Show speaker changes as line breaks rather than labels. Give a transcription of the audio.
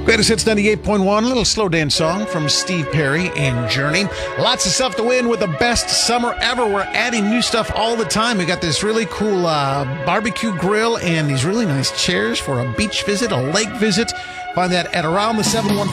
Greatest Hits 98.1, a little slow dance song from Steve Perry and Journey. Lots of stuff to win with the best summer ever. We're adding new stuff all the time. We got this really cool barbecue grill and these really nice chairs for a beach visit, a lake visit. Find that at aroundthe715